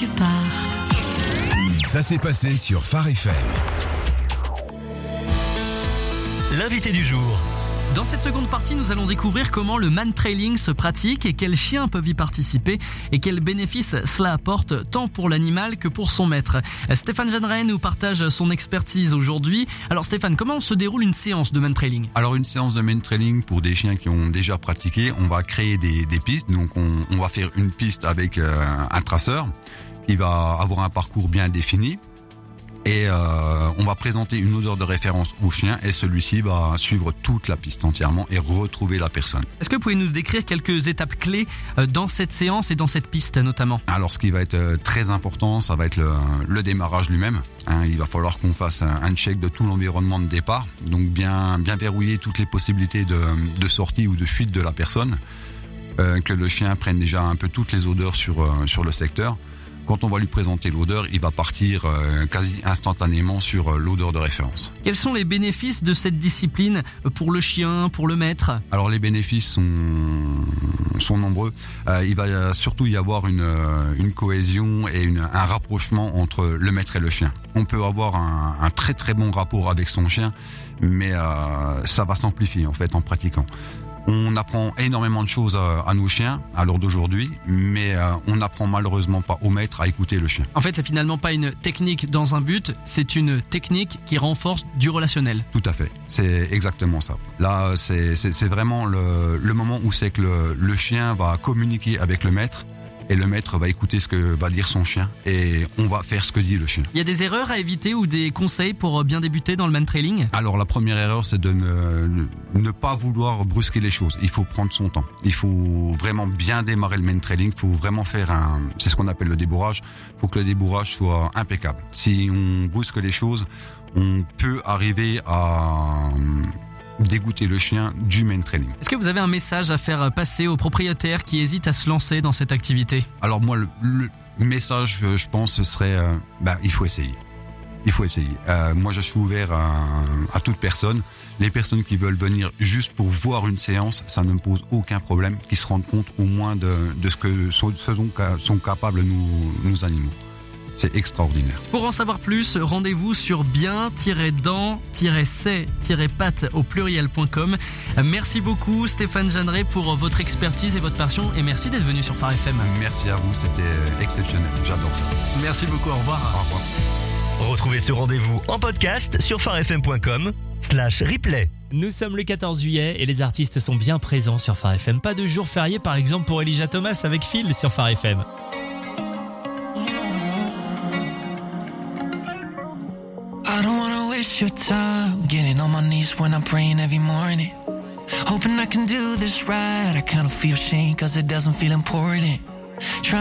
tu pars. Ça s'est passé sur Phare FM. L'invité du jour. Dans cette seconde partie, nous allons découvrir comment le man-trailing se pratique et quels chiens peuvent y participer et quels bénéfices cela apporte tant pour l'animal que pour son maître. Stéphane Jeanneret nous partage son expertise aujourd'hui. Alors Stéphane, comment se déroule une séance de man-trailing ? Alors une séance de man-trailing pour des chiens qui ont déjà pratiqué, on va créer des pistes. Donc on va faire une piste avec un traceur qui va avoir un parcours bien défini. Et on va présenter une odeur de référence au chien et celui-ci va suivre toute la piste entièrement et retrouver la personne. Est-ce que vous pouvez nous décrire quelques étapes clés dans cette séance et dans cette piste notamment ? Alors ce qui va être très important, ça va être le démarrage lui-même. Il va falloir qu'on fasse un check de tout l'environnement de départ, donc bien verrouiller toutes les possibilités de sortie ou de fuite de la personne, que le chien prenne déjà un peu toutes les odeurs sur le secteur. Quand on va lui présenter l'odeur, il va partir quasi instantanément sur l'odeur de référence. Quels sont les bénéfices de cette discipline pour le chien, pour le maître ? Alors les bénéfices sont nombreux. Il va surtout y avoir une cohésion et un rapprochement entre le maître et le chien. On peut avoir un très très bon rapport avec son chien, mais ça va s'amplifier en fait en pratiquant. On apprend énormément de choses à nos chiens à l'heure d'aujourd'hui, mais on n'apprend malheureusement pas au maître à écouter le chien. En fait, c'est finalement pas une technique dans un but, c'est une technique qui renforce du relationnel. Tout à fait, c'est exactement ça. Là, c'est vraiment le moment où c'est que le chien va communiquer avec le maître. Et le maître va écouter ce que va dire son chien et on va faire ce que dit le chien. Il y a des erreurs à éviter ou des conseils pour bien débuter dans le man-trailing ? Alors la première erreur, c'est de ne pas vouloir brusquer les choses. Il faut prendre son temps. Il faut vraiment bien démarrer le man-trailing. Il faut vraiment faire c'est ce qu'on appelle le débourrage. Il faut que le débourrage soit impeccable. Si on brusque les choses, on peut arriver à dégoûter le chien du man-trailing. Est-ce que vous avez un message à faire passer aux propriétaires qui hésitent à se lancer dans cette activité ? Alors moi, le message, je pense, ce serait il faut essayer. Il faut essayer. Moi, je suis ouvert à toute personne. Les personnes qui veulent venir juste pour voir une séance, ça ne me pose aucun problème, qui se rendent compte au moins de ce que sont capables nos animaux. C'est extraordinaire. Pour en savoir plus, rendez-vous sur bien-dents-c'est-pattes au pluriel.com. Merci beaucoup Stéphane Jeanneret pour votre expertise et votre passion et merci d'être venu sur Phare FM. Merci à vous, c'était exceptionnel. J'adore ça. Merci beaucoup, au revoir. Au revoir. Retrouvez ce rendez-vous en podcast sur pharefm.com/replay. Nous sommes le 14 juillet et les artistes sont bien présents sur Phare FM. Pas de jour férié par exemple pour Elijah Thomas avec Phil sur Phare FM. I don't wanna waste your time getting on my knees when I'm praying every morning, hoping I can do this right. I kinda feel shame cause it doesn't feel important.